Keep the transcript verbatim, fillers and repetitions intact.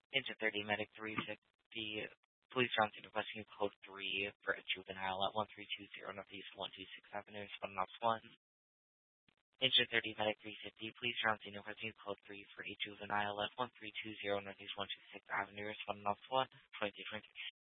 Engine thirty, Medic three fifty. Police are on scene requesting code three for a juvenile at one three two zero Northeast one two six Avenue, Responding off one. Engine thirty, Medic three fifty. Police are on scene requesting code three for a juvenile at one three two zero Northeast one two six Avenue, Responding off one. twenty-two twenty-three.